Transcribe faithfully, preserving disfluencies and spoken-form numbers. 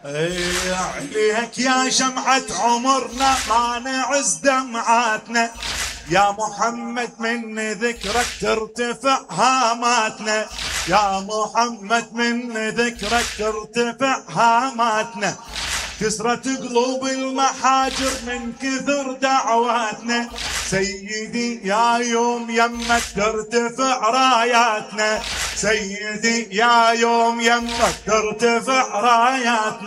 اي عليك يا شمعة عمرنا ما نعز دمعاتنا، يا محمد من ذكرك ترتفع هاماتنا، يا محمد من ذكرك ترتفع هاماتنا، كسرت قلوب المحاجر من كثر دعواتنا، سيدي يا يوم يمك ترتفع راياتنا، سيدي يا يوم يمك ترتفع راياتنا.